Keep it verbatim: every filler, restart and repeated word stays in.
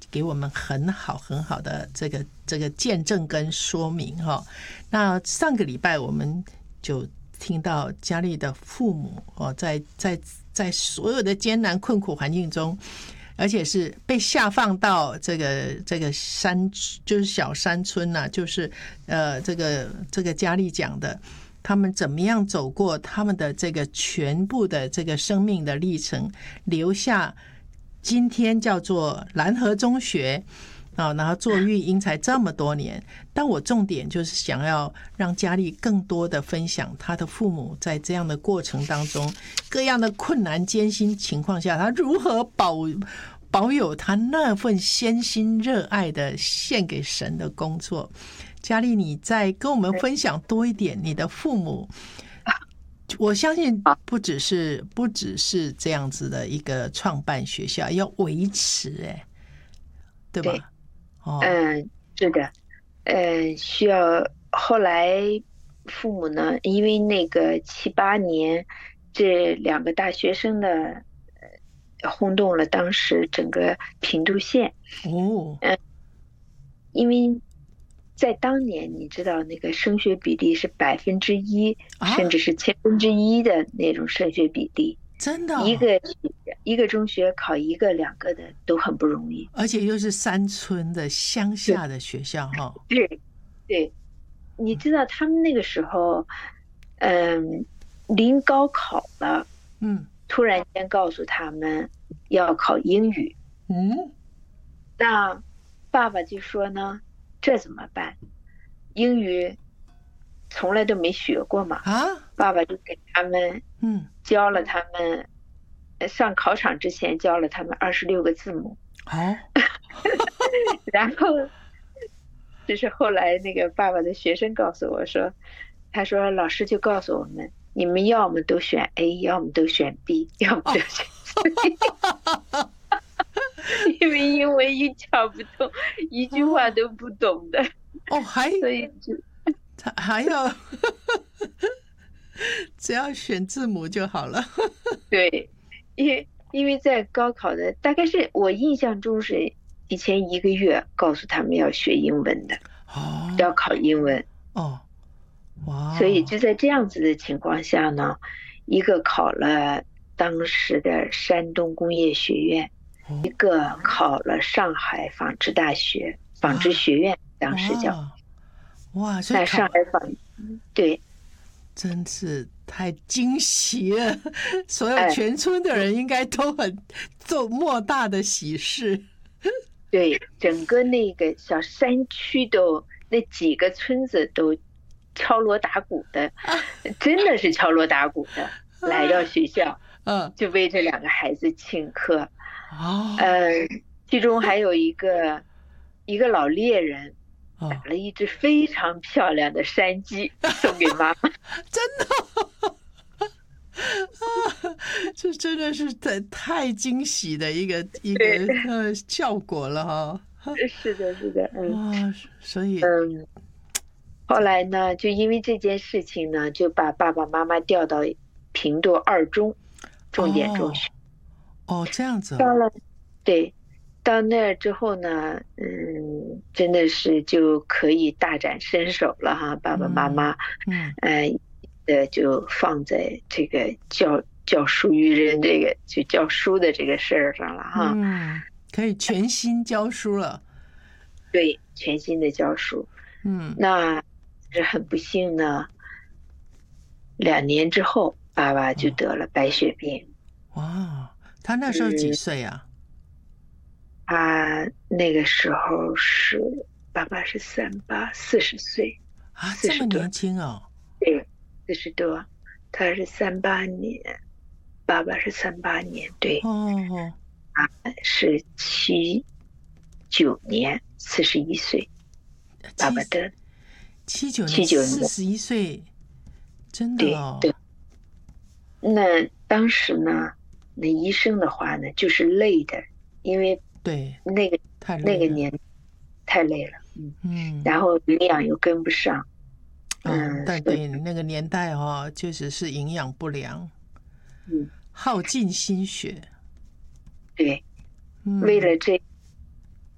给我们很好很好的这个这个见证跟说明哈。那上个礼拜我们就听到佳丽的父母哦，在在在所有的艰难困苦环境中，而且是被下放到这个这个山，就是小山村呐、啊，就是呃这个这个佳丽讲的。他们怎么样走过他们的这个全部的这个生命的历程，留下今天叫做蓝河中学啊，然后做育英才这么多年。但我重点就是想要让佳丽更多的分享她的父母在这样的过程当中，各样的困难艰辛情况下，他如何保保有他那份先心热爱的献给神的工作。佳丽，你再跟我们分享多一点你的父母，我相信不只是不只是这样子的一个创办学校，要维持，哎，对吧？ 对， 哦， 嗯，是的，呃，需要后来父母呢，因为那个七八年这两个大学生的呃轰动了当时整个平度县， 哦， 嗯、因为在当年，你知道那个升学比例是百分之一， 啊， 甚至是千分之一的那种升学比例。 真的、哦， 一个一个中学考一个两个的都很不容易， 而且又是山村的乡下的学校哈。 对对，你知道他们那个时候，嗯，临高考了， 嗯突然间告诉他们要考英语， 嗯， 那爸爸就说呢，这怎么办？英语从来都没学过嘛， 啊， 爸爸就给他们嗯， 教了他们，呃上考场之前教了他们二十六个字母， 好， 然后这是后来那个爸爸的学生告诉我说，他说老师就告诉我们，你们要么都选 A， 要么都选 B， 要么都选 C， 因为英文一窍不通，一句话都不懂的， 哦，还所以就他还要只要选字母就好了。 对，因为因为在高考的大概是我印象中是提前一个月告诉他们要学英文的， 哦要考英文， 哦，哇！ 所以就在这样子的情况下呢，一个考了当时的山东工业学院， 哦一个考了上海纺织大学纺织学院，当时叫。 哇哇，所以那考上海纺，对， 真是太惊喜了，所有哎全村的人应该都很做莫大的喜事。 对，整个那个小山区都那几个村子都敲锣打鼓的，真的是敲锣打鼓的来到学校， 嗯， 就为这两个孩子请客。 哦， 呃，其中还有一个一个老猎人哦打了一只非常漂亮的山鸡送给妈妈。 真的。这真的是太太惊喜的一个一个呃效果了哈！ 是的，是的，嗯哇，所以嗯。后来呢，就因为这件事情呢，就把爸爸妈妈调到平度二中重点中学。 哦，哦这样子、哦。 到了，对，到那儿之后呢，嗯，真的是就可以大展身手了哈。爸爸妈妈， 嗯， 嗯呃，就放在这个教教书育人这个就教书的这个事儿上了哈。 嗯，可以全心教书了。 对，全心的教书。 嗯， 那是很不幸呢，两年之后，爸爸就得了白血病。 哇，他那时候几岁啊？ 他那个时候是爸爸是三八四十岁啊，这么年轻哦。 对，四十多，他是三八年，爸爸是三八年，对， 哦， 啊是七九年，四十一岁，爸爸得七九七九四十一岁，真的哦。 对对。那当时呢，那医生的话呢，就是累的，因为对那个太累了那个年太累了，嗯嗯， 然后营养又跟不上， 嗯，但所以对那个年代哦，确实是营养不良， 嗯， 耗尽心血。 对， 嗯为了这